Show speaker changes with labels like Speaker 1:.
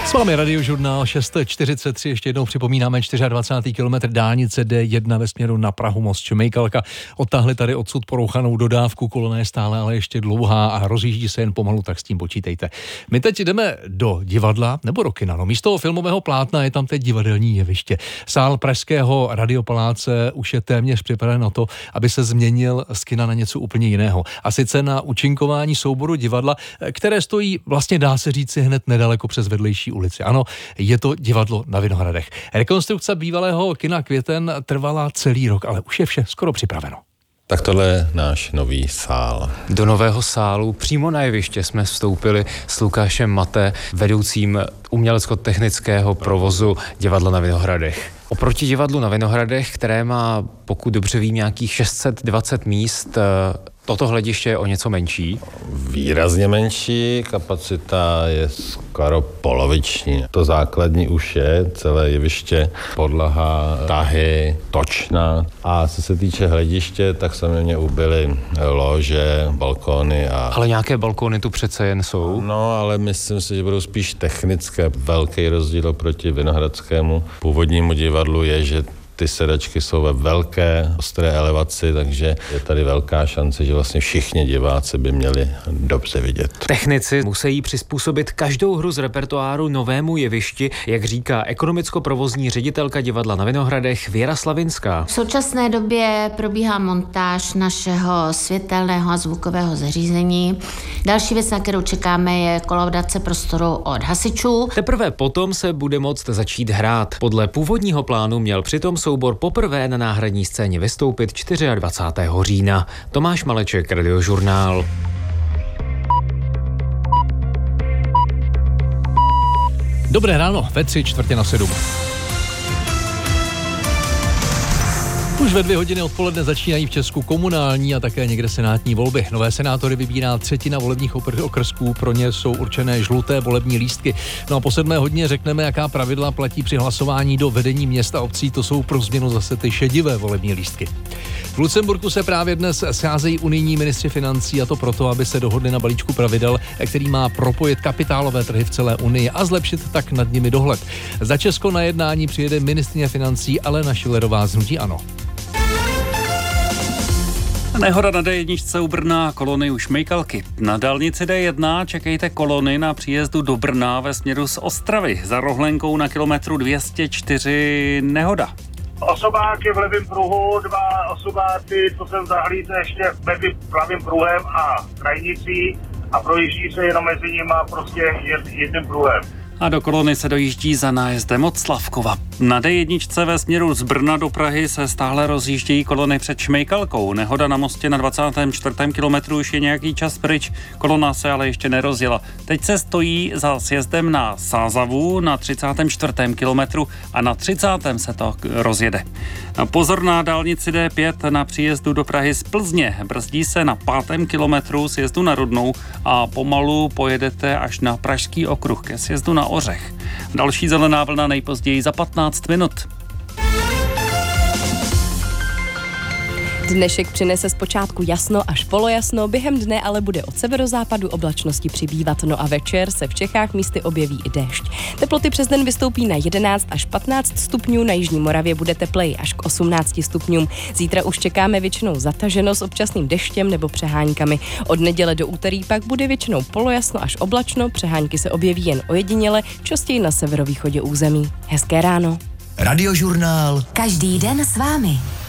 Speaker 1: S vámi Radiožurnál 6:43, ještě jednou připomínáme 24. kilometr dálnice D1 ve směru na Prahu most Šmejkalka. Odtáhli tady odsud porouchanou dodávku, kolona je stále ale ještě dlouhá a rozjíždí se jen pomalu, tak s tím počítejte. My teď jdeme do divadla nebo do kina. No, místo filmového plátna je tam teď divadelní jeviště. Sál pražského Radiopaláce už je téměř připraven na to, aby se změnil z kina na něco úplně jiného. A sice na účinkování souboru divadla, které stojí, vlastně dá se říci, hned nedaleko přes vedlejší ulici. Ano, je to divadlo na Vinohradech. Rekonstrukce bývalého kina Květen trvala celý rok, ale už je vše skoro připraveno.
Speaker 2: Tak tohle je náš nový sál.
Speaker 3: Do nového sálu přímo na jeviště jsme vstoupili s Lukášem Mate, vedoucím umělecko-technického provozu divadla na Vinohradech. Oproti divadlu na Vinohradech, které má, pokud dobře vím, nějakých 620 míst, toto hlediště je o něco menší.
Speaker 2: Výrazně menší, kapacita je skoro poloviční. To základní už je, celé jeviště, podlaha, tahy, točna. A co se týče hlediště, tak samozřejmě ubyly lože, balkóny a...
Speaker 3: Ale nějaké balkóny tu přece jen jsou.
Speaker 2: No, ale myslím si, že budou spíš technické. Velký rozdíl oproti vinohradskému původnímu divadlu je, že ty sedačky jsou ve velké, ostré elevaci, takže je tady velká šance, že vlastně všichni diváci by měli dobře vidět.
Speaker 3: Technici musí přizpůsobit každou hru z repertoáru novému jevišti, jak říká ekonomicko-provozní ředitelka divadla na Vinohradech Věra Slavinská.
Speaker 4: V současné době probíhá montáž našeho světelného a zvukového zařízení. Další věc, na kterou čekáme, je kolaudace prostoru od hasičů.
Speaker 3: Teprve potom se bude moct začít hrát. Podle původního plánu měl přitom soubor poprvé na náhradní scéně vystoupit 24. října. Tomáš Maleček, Radiožurnál.
Speaker 1: Dobré ráno, ve 6:45. Už ve 2 hodiny odpoledne začínají v Česku komunální a také někde senátní volby. Nové senátory vybírá 1/3 volebních okrsků, pro ně jsou určené žluté volební lístky. No a po 7 hodině řekneme, jaká pravidla platí při hlasování do vedení měst a obcí, to jsou pro změnu zase ty šedivé volební lístky. V Lucemburku se právě dnes scházejí unijní ministři financí, a to proto, aby se dohodli na balíčku pravidel, který má propojit kapitálové trhy v celé unii a zlepšit tak nad nimi dohled. Za Česko na jednání přijede ministryně financí Alena Schillerová z hnutí ANO.
Speaker 5: Nehoda na D1 u Brna, kolony u Šmejkalky. Na dálnici D1 čekejte kolony na příjezdu do Brna ve směru z Ostravy. Za rohlenkou na kilometru 204 nehoda.
Speaker 6: Osobáky v levém pruhu, 2 osobáci, co jsem zahlídl ještě mezi pravým pruhem a krajnicí a projíždí se jenom mezi nima prostě jedním pruhem.
Speaker 5: A do kolony se dojíždí za nájezdem od Slavkova. Na D1 ve směru z Brna do Prahy se stále rozjíždějí kolony před Šmejkalkou. Nehoda na mostě na 24. kilometru už je nějaký čas pryč, kolona se ale ještě nerozjela. Teď se stojí za sjezdem na Sázavu na 34. kilometru a na 30. se to rozjede. Pozor na dálnici D5 na příjezdu do Prahy z Plzně. Brzdí se na 5. kilometru sjezdu na Rudnou a pomalu pojedete až na Pražský okruh ke sjezdu na Ořech. Další zelená vlna nejpozději za 15 minut.
Speaker 7: Dnešek přinese zpočátku jasno až polojasno, během dne ale bude od severozápadu oblačnosti přibývat, no a večer se v Čechách místy objeví i déšť. Teploty přes den vystoupí na 11 až 15 stupňů, na jižní Moravě bude tepleji až k 18 stupňům. Zítra už čekáme většinou zataženo s občasným deštěm nebo přeháňkami. Od neděle do úterý pak bude většinou polojasno až oblačno, přehánky se objeví jen ojediněle, častěji na severovýchodě území. Hezké ráno.
Speaker 8: Radiožurnál.
Speaker 4: Každý den s vámi.